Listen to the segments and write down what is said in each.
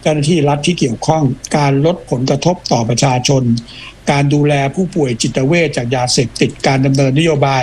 จ้าหน้าที่รัฐที่เกี่ยวข้องการลดผลกระทบต่อประชาชนการดูแลผู้ป่วยจิตเวชจากยาเสพติดการดำเนินนโยบาย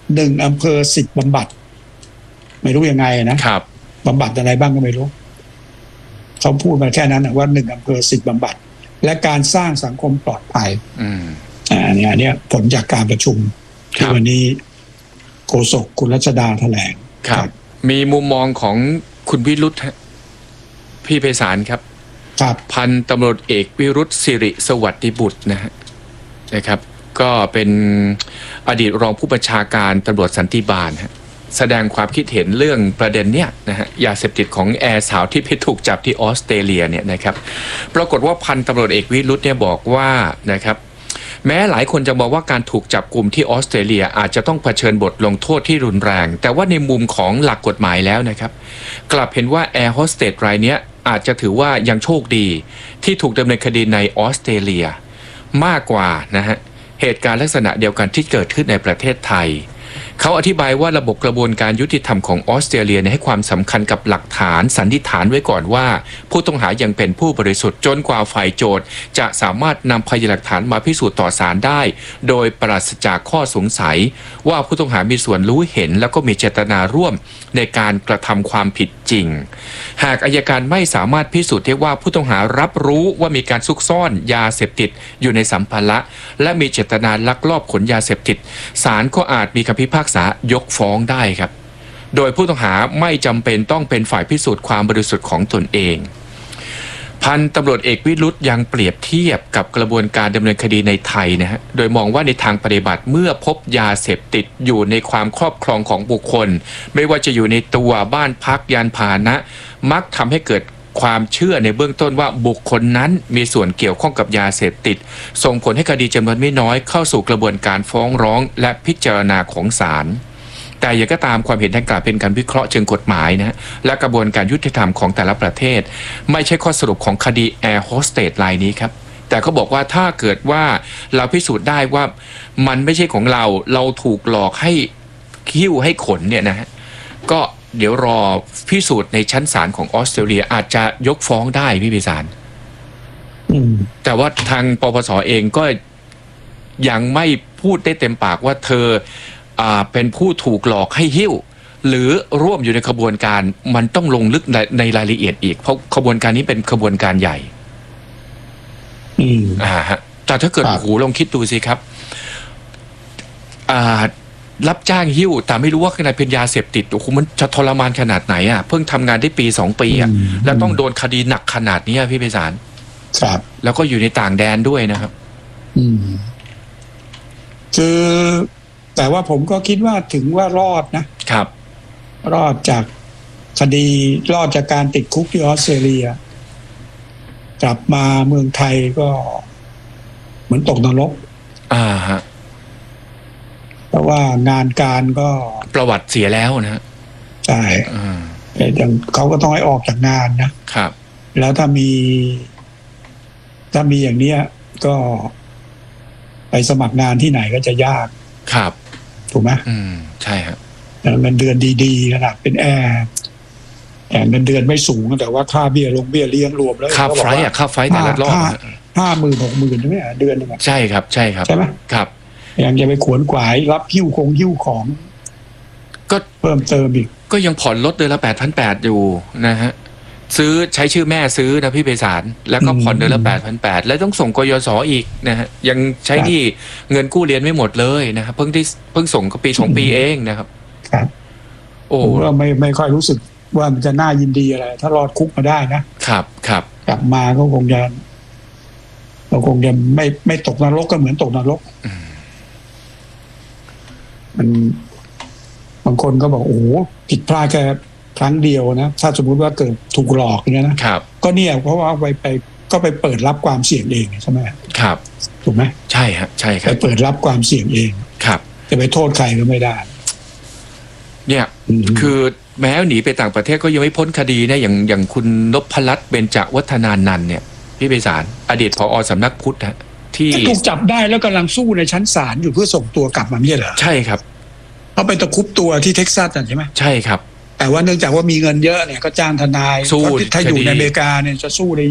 1 อำเภอ 10 บำบัดไม่รู้ยังไงนะครับบำบัดอะไรบ้างก็ไม่รู้เขาพูดมาแค่นั้นว่า1 อำเภอ 10 บำบัดและการสร้างสังคมปลอดภัยเนี่ยผลจากการประชุมที่วันนี้โฆษกคุณรัชดาแถลงครับมีมุมมองของคุณวิรุธพี่ไพศาลครับพันตำรวจเอกวิรุธสิริสวัสดิบุตรนะครับก็เป็นอดีตรองผู้บัญชาการตำรวจสันติบาลแสดงความคิดเห็นเรื่องประเด็นเนี้ยนะฮะยาเสพติดของแอร์สาวที่ไปถูกจับที่ออสเตรเลียเนี่ยนะครับปรากฏว่าพันตำรวจเอกวิรุธเนี่ยบอกว่านะครับแม้หลายคนจะมองว่าการถูกจับกุมที่ออสเตรเลียอาจจะต้องเผชิญบทลงโทษที่รุนแรงแต่ว่าในมุมของหลักกฎหมายแล้วนะครับกลับเห็นว่าแอร์โฮสเตสรายนี้อาจจะถือว่ายังโชคดีที่ถูกดำเนินคดีในออสเตรเลียมากกว่านะฮะเหตุการณ์ลักษณะเดียวกันที่เกิดขึ้นในประเทศไทยเขาอธิบายว่าระบบกระบวนการยุติธรรมของออสเตรเลียให้ความสำคัญกับหลักฐานสันนิษฐานไว้ก่อนว่าผู้ต้องหายังเป็นผู้บริสุทธิ์จนกว่าฝ่ายโจทก์จะสามารถนำพยานหลักฐานมาพิสูจน์ต่อศาลได้โดยปราศจากข้อสงสัยว่าผู้ต้องหามีส่วนรู้เห็นแล้วก็มีเจตนาร่วมในการกระทำความผิดจริงหากอัยการไม่สามารถพิสูจน์ได้ว่าผู้ต้องหารับรู้ว่ามีการซุกซ่อนยาเสพติดอยู่ในสัมภาระและมีเจตนาลักลอบขนยาเสพติดศาลก็อาจมีคำพิพากษายกฟ้องได้ครับโดยผู้ต้องหาไม่จำเป็นต้องเป็นฝ่ายพิสูจน์ความบริสุทธิ์ของตนเองพันตำรวจเอกวิรุธยังเปรียบเทียบกับกระบวนการดำเนินคดีในไทยนะฮะโดยมองว่าในทางปฏิบัติเมื่อพบยาเสพติดอยู่ในความครอบครองของบุคคลไม่ว่าจะอยู่ในตัวบ้านพักยานพาหนะมักทำให้เกิดความเชื่อในเบื้องต้นว่าบุคคลนั้นมีส่วนเกี่ยวข้องกับยาเสพติดส่งผลให้คดีจำนวนไม่น้อยเข้าสู่กระบวนการฟ้องร้องและพิจารณาของศาลแต่อย่างก็ตามความเห็นดังกล่าวเป็นการวิเคราะห์เชิงกฎหมายนะและกระบวนการยุติธรรมของแต่ละประเทศไม่ใช่ข้อสรุปของคดีแอร์โฮสเตสรายนี้ครับแต่เขาบอกว่าถ้าเกิดว่าเราพิสูจน์ได้ว่ามันไม่ใช่ของเราถูกหลอกให้คิ้วให้ขนเนี่ยนะฮะก็เดี๋ยวรอพิสูจน์ในชั้นศาลของออสเตรเลียอาจจะยกฟ้องได้พี่พิสารแต่ว่าทางปปส.เองก็ยังไม่พูดได้เต็มปากว่าเธอเป็นผู้ถูกหลอกให้หิ้วหรือร่วมอยู่ในขบวนการมันต้องลงลึกในรายละเอียดอีกเพราะขบวนการนี้เป็นขบวนการใหญ่แต่ถ้าเกิดหูลองคิดดูสิครับรับจ้างหิ้วแต่ไม่รู้ว่าข้างในเป็นยาเสพติดโอ้โหมันจะทรมานขนาดไหนเพิ่งทำงานได้ปี2 ปีแล้วต้องโดนคดีหนักขนาดนี้พี่ไพศาลครับแล้วก็อยู่ในต่างแดนด้วยนะครับคือแต่ว่าผมก็คิดว่าถึงว่ารอดนะครับรอดจากคดีรอดจากการติดคุกที่ออสเตรเลียกลับมาเมืองไทยก็เหมือนตกนรกฮะเพราะว่างานการก็ประวัติเสียแล้วนะใช่แต่เขาก็ต้องให้ออกจากงานนะครับแล้วถ้ามีอย่างนี้ก็ไปสมัครงานที่ไหนก็จะยากครับถูกไหมใช่ครับเงินเดือนดีๆขนาดเป็นแอร์เงินเดือนไม่สูงแต่ว่าค่าเบี้ยเลี้ยงรวมแล้วค่าไฟแต่ละรอบ 50,000 60,000ใช่ไหมเดือนนึงใช่ครับใช่ไหมครับยังจะไปขวนขวายรับหิ้วของก็เพิ่มเติมอีกก็ยังผ่อนรถเดือนละ 8,800 อยู่นะฮะซื้อใช้ชื่อแม่ซื้อนะพี่ไพศาลแล้วก็ผ่อนเดือนละ 8,800 แล้วต้องส่งกยศ.อีกนะฮะยังใช้หนี้เงินกู้เรียนไม่หมดเลยนะครับเพิ่งส่งก็ปี2 ปีเองนะครับครับโอ้เราไม่ค่อยรู้สึกว่ามันจะน่ายินดีอะไรถ้ารอดคุกมาได้นะครับกลับมาก็คงจะไม่ตกนรกก็เหมือนตกนรกมันบางคนก็บอกโอ้ผิดพลาดแค่ครั้งเดียวนะถ้าสมมุติว่าเกิดถูกหลอกอย่างนี้นะครับก็เนี่ยเพราะว่าไปเปิดรับความเสี่ยงเองใช่ไหมครับถูกไหมใช่ครับใช่ครับไปเปิดรับความเสี่ยงเองครับจะไปโทษใครก็ไม่ได้เนี่ยคือแม้หนีไปต่างประเทศก็ยังไม่พ้นคดีนะอย่างคุณนพรัตน์เบญจวัฒนานันท์เนี่ยพี่ไพศาลอดีตผอ.สำนักพุทธที่ถูกจับได้แล้วกำลังสู้ในชั้นศาลอยู่เพื่อส่งตัวกลับมาไม่ใช่เหรอใช่ครับเขาไปตะคุบตัวที่เท็กซัสใช่ไหมใช่ครับแต่ว่าเนื่องจากว่ามีเงินเยอะเนี่ยก็จ้างทนายสู้ถ้าอยู่ในอเมริกาเนี่ยจะสู้ได้